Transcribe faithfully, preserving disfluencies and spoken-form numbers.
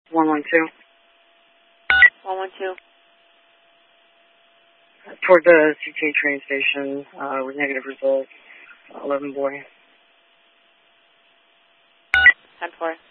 one one two. one one two. Toward the C T A train station uh, with negative results. eleven boy. ten four.